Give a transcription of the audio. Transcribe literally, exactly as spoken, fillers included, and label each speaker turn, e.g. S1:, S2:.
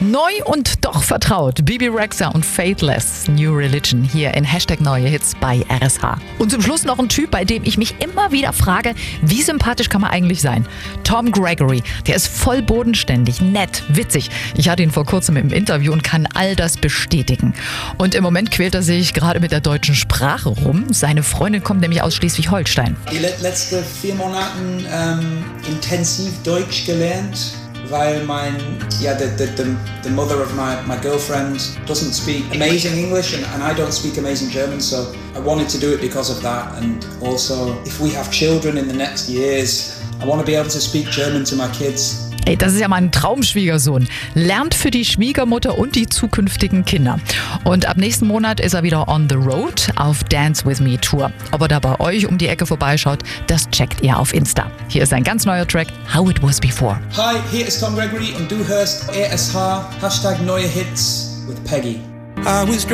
S1: Neu und doch vertraut. Bibi Rexha und Faithless, New Religion, hier in Hashtag Neue Hits bei R S H. Und zum Schluss noch ein Typ, bei dem ich mich immer wieder frage, wie sympathisch kann man eigentlich sein? Tom Gregory, der ist voll bodenständig, nett, witzig. Ich hatte ihn vor kurzem im Interview und kann all das bestätigen. Und im Moment quält er sich gerade mit der deutschen Sprache rum. Seine Freundin kommt nämlich aus Schleswig-Holstein.
S2: Die letzten vier Monaten ähm, intensiv Deutsch gelernt. Weil mein, yeah, the, the, the, the mother of my, my girlfriend doesn't speak amazing English and, and I don't speak amazing German, so I wanted to do it because of that. And also, if we have children in the next years, I want to be able to speak German to my kids.
S1: Ey, das ist ja mein Traumschwiegersohn. Lernt für die Schwiegermutter und die zukünftigen Kinder. Und ab nächsten Monat ist er wieder on the road auf Dance With Me Tour. Ob er da bei euch um die Ecke vorbeischaut, das checkt ihr auf Insta. Hier ist ein ganz neuer Track, How It Was Before.
S2: Hi, hier ist Tom Gregory und du hörst R S H, Hashtag Neue Hits with Peggy. I was